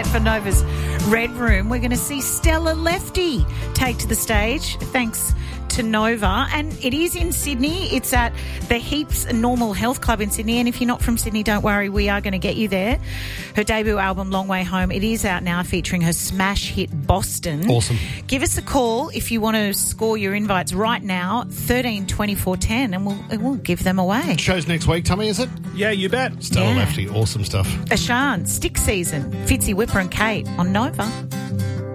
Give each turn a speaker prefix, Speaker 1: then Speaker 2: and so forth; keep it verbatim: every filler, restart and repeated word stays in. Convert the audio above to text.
Speaker 1: set for Nova's Red Room. We're going to see Stella Lefty take to the stage, thanks to Nova, and it is in Sydney. It's at the Heaps Normal Health Club in Sydney, and if you're not from Sydney, don't worry, we are going to get you there. Her debut album, Long Way Home, it is out now, featuring her smash hit Boston.
Speaker 2: Awesome.
Speaker 1: Give us a call if you want to score your invites right now, thirteen twenty-four ten, and we'll, we'll give them away.
Speaker 2: Show's next week, Tommy, is it?
Speaker 3: Yeah, you bet.
Speaker 2: Stella
Speaker 1: Yeah.
Speaker 2: Lefty, awesome stuff.
Speaker 1: Ashan, Stick Season, Fitzy Whipper and Kate on Nova.